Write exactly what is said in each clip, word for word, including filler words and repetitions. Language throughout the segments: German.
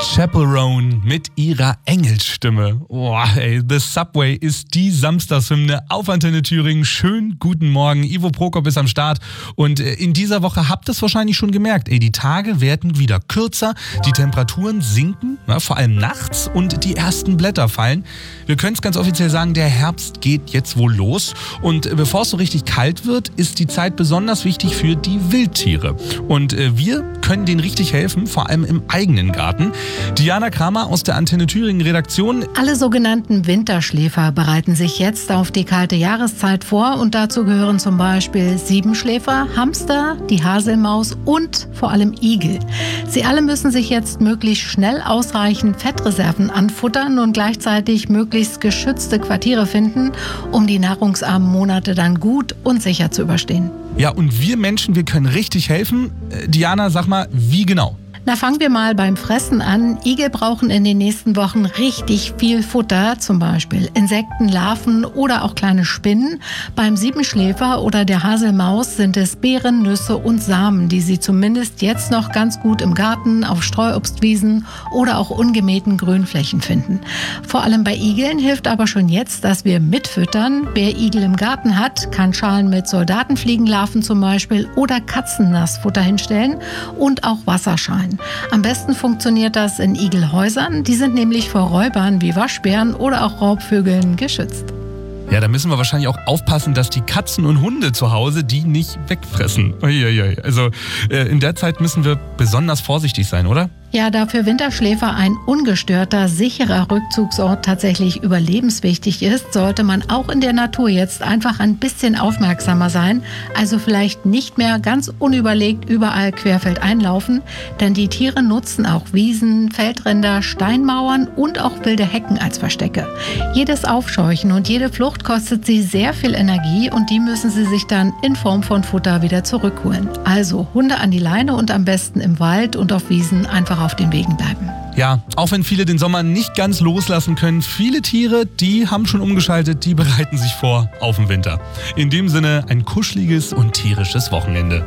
Chaperone mit ihrer Engelsstimme. Boah, ey, The Subway ist die Samstagshymne auf Antenne Thüringen. Schönen guten Morgen. Ivo Prokop ist am Start. Und in dieser Woche habt ihr es wahrscheinlich schon gemerkt. Ey, die Tage werden wieder kürzer, die Temperaturen sinken, ja, vor allem nachts, und die ersten Blätter fallen. Wir können es ganz offiziell sagen, der Herbst geht jetzt wohl los. Und bevor es so richtig kalt wird, ist die Zeit besonders wichtig für die Wildtiere. Und wir können denen richtig helfen, vor allem im eigenen Garten. Diana Kramer aus der Antenne Thüringen Redaktion. Alle sogenannten Winterschläfer bereiten sich jetzt auf die kalte Jahreszeit vor, und dazu gehören zum Beispiel Siebenschläfer, Hamster, die Haselmaus und vor allem Igel. Sie alle müssen sich jetzt möglichst schnell ausreichend Fettreserven anfuttern und gleichzeitig möglichst geschützte Quartiere finden, um die nahrungsarmen Monate dann gut und sicher zu überstehen. Ja, und wir Menschen, wir können richtig helfen. Äh, Diana, sag mal, wie genau? Na, fangen wir mal beim Fressen an. Igel brauchen in den nächsten Wochen richtig viel Futter, zum Beispiel Insekten, Larven oder auch kleine Spinnen. Beim Siebenschläfer oder der Haselmaus sind es Beeren, Nüsse und Samen, die sie zumindest jetzt noch ganz gut im Garten, auf Streuobstwiesen oder auch ungemähten Grünflächen finden. Vor allem bei Igeln hilft aber schon jetzt, dass wir mitfüttern. Wer Igel im Garten hat, kann Schalen mit Soldatenfliegenlarven zum Beispiel oder Katzennassfutter hinstellen und auch Wasserschalen. Am besten funktioniert das in Igelhäusern. Die sind nämlich vor Räubern wie Waschbären oder auch Raubvögeln geschützt. Ja, da müssen wir wahrscheinlich auch aufpassen, dass die Katzen und Hunde zu Hause die nicht wegfressen. Uiuiui. Also äh, in der Zeit müssen wir besonders vorsichtig sein, oder? Ja, da für Winterschläfer ein ungestörter, sicherer Rückzugsort tatsächlich überlebenswichtig ist, sollte man auch in der Natur jetzt einfach ein bisschen aufmerksamer sein. Also vielleicht nicht mehr ganz unüberlegt überall querfeldein laufen, denn die Tiere nutzen auch Wiesen, Feldränder, Steinmauern und auch wilde Hecken als Verstecke. Jedes Aufscheuchen und jede Flucht kostet sie sehr viel Energie, und die müssen sie sich dann in Form von Futter wieder zurückholen. Also Hunde an die Leine und am besten im Wald und auf Wiesen einfach auf den Wegen bleiben. Ja, auch wenn viele den Sommer nicht ganz loslassen können, viele Tiere, die haben schon umgeschaltet, die bereiten sich vor auf den Winter. In dem Sinne ein kuscheliges und tierisches Wochenende.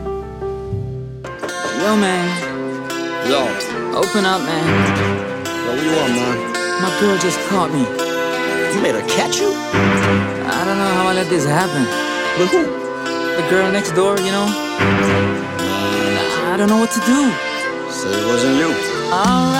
Yo, man. Yo. Open up, man. Yo, what you want, man? My girl just caught me. You made her catch you? I don't know how I let this happen. With who? The girl next door, you know? I don't know what to do. Say it wasn't you. All right.